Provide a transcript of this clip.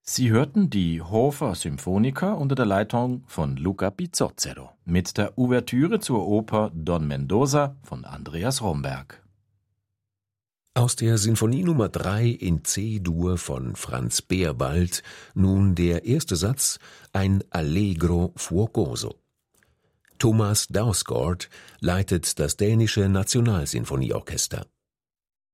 Sie hörten die Hofer Symphoniker unter der Leitung von Luca Pizzocchero mit der Ouvertüre zur Oper Don Mendoza von Andreas Romberg. Aus der Sinfonie Nummer 3 in C-Dur von Franz Beerwald nun der erste Satz, ein Allegro fuocoso. Thomas Dausgaard leitet das dänische Nationalsinfonieorchester.